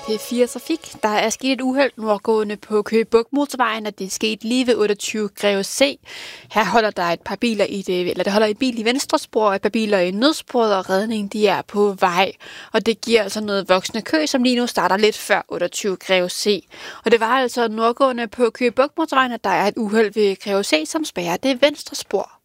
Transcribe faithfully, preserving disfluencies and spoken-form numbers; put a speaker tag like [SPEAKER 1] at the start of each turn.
[SPEAKER 1] P fire Trafik. Der er sket et uheld nordgående på Køge Bugt Motorvejen, og det er sket lige ved otteogtyve Greve C. Her holder der et par biler i det, eller der holder et bil i venstre spor, og et par biler i nødsporet, og redningen de er på vej. Og det giver altså noget voksende kø, som lige nu starter lidt før otteogtyve Greve C. Og det var altså nordgående på Køge Bugt Motorvejen, at der er et uheld ved Greve C, som spærrer det venstre spor.